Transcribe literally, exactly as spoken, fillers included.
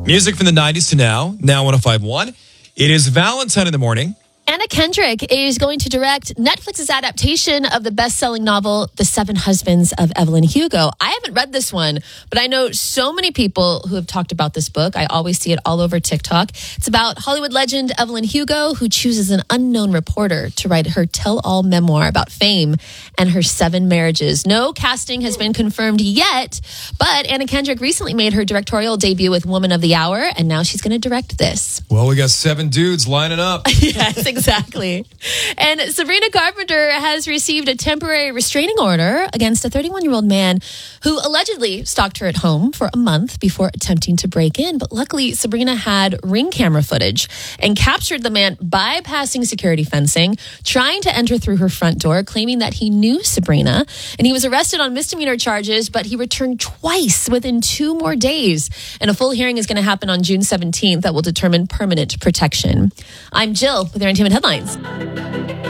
Music from the nineties to now, now one oh five point one. It is Valentine in the morning. Anna Kendrick is going to direct Netflix's adaptation of the best-selling novel, The Seven Husbands of Evelyn Hugo. I haven't read this one, but I know so many people who have talked about this book. I always see it all over TikTok. It's about Hollywood legend Evelyn Hugo, who chooses an unknown reporter to write her tell-all memoir about fame and her seven marriages. No casting has been confirmed yet, but Anna Kendrick recently made her directorial debut with Woman of the Hour, and now she's going to direct this. Well, we got seven dudes lining up. Yes, exactly. And Sabrina Carpenter has received a temporary restraining order against a thirty-one-year-old man who allegedly stalked her at home for a month before attempting to break in. But luckily, Sabrina had ring camera footage and captured the man bypassing security fencing, trying to enter through her front door, claiming that he knew Sabrina. And he was arrested on misdemeanor charges, but he returned twice within two more days. And a full hearing is going to happen on June seventeenth that will determine permanent protection. I'm Jill with your Entertainment Headlines.